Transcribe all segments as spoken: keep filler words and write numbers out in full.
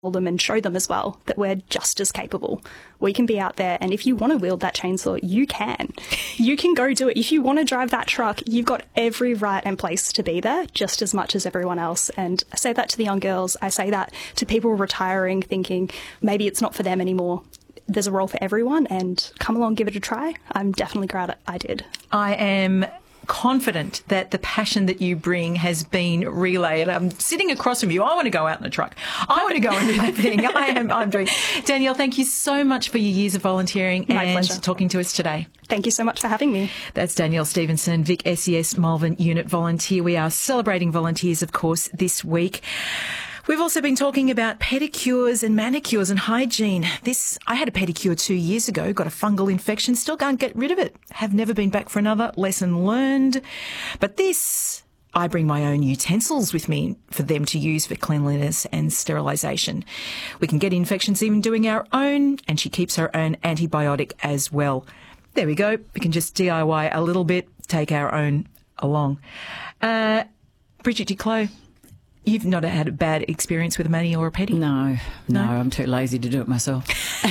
them and show them as well that we're just as capable. We can be out there, and if you want to wield that chainsaw, you can. You can go do it. If you want to drive that truck, you've got every right and place to be there just as much as everyone else. And I say that to the young girls. I say that to people retiring, thinking maybe it's not for them anymore. There's a role for everyone, and come along, give it a try. I'm definitely glad I did. I am confident that the passion that you bring has been relayed. I'm sitting across from you. I want to go out in the truck. I want to go and do that thing. I am. I'm doing. Danielle, thank you so much for your years of volunteering My and pleasure. talking to us today. Thank you so much for having me. That's Danielle Stevenson, Vic S E S Malvern Unit Volunteer. We are celebrating volunteers, of course, this week. We've also been talking about pedicures and manicures and hygiene. This, I had a pedicure two years ago, got a fungal infection, still can't get rid of it. Have never been back for another. Lesson learned. But this, I bring my own utensils with me for them to use for cleanliness and sterilisation. We can get infections even doing our own, and she keeps her own antibiotic as well. There we go. We can just D I Y a little bit, take our own along. Uh, Bridget Duclos, you've not had a bad experience with a mani or a pedi? No, No? no, I'm too lazy to do it myself.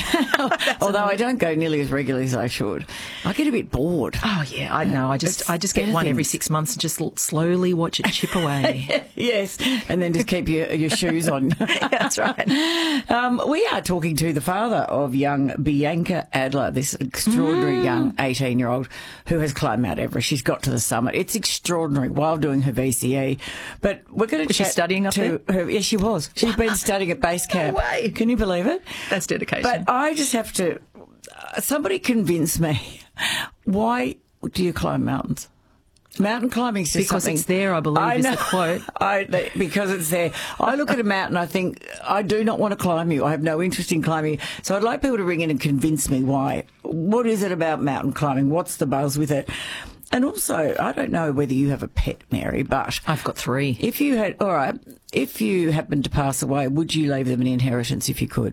Although I don't go nearly as regularly as I should. I get a bit bored. Oh yeah, I know. I just It's I just get better one every things. six months and just l- slowly watch it chip away. Yes, and then just keep your, your shoes on. That's right. Um, we are talking to the father of young Bianca Adler, this extraordinary Mm. young eighteen-year-old who has climbed Mount Everest. She's got to the summit. It's extraordinary while doing her V C E. But we're going to Was she chat studying up to her. Yes, she was. She's been studying at base camp. way. Can you believe it? That's dedication. But I just have to. Uh, somebody convince me. Why do you climb mountains? Mountain climbing is just Because something. it's there, I believe, is the quote. I, that- because it's there. I look at a mountain, I think, I do not want to climb you. I have no interest in climbing you. So I'd like people to ring in and convince me why. What is it about mountain climbing? What's the buzz with it? And also, I don't know whether you have a pet, Mary, but I've got three. if you had, all right, if you happened to pass away, would you leave them an inheritance if you could?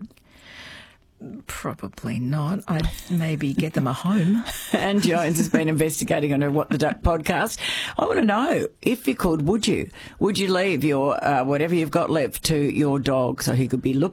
Probably not. I'd maybe get them a home. Anne Jones has been investigating on her What the Duck podcast. I want to know, if you could, would you? Would you leave your uh, whatever you've got left to your dog so he could be looked